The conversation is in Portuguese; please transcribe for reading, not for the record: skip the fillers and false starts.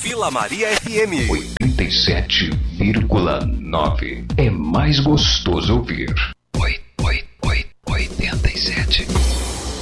Vila Maria FM 87,9. É mais gostoso ouvir.